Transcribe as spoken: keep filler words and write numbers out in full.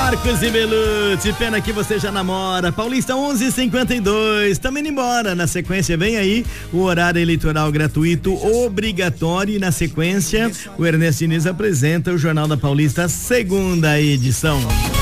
Marcos e Belucci, pena que você já namora. Paulista onze e cinquenta e dois, também indo embora. Na sequência vem aí o horário eleitoral gratuito obrigatório e na sequência o Ernesto Diniz apresenta o Jornal da Paulista, segunda edição.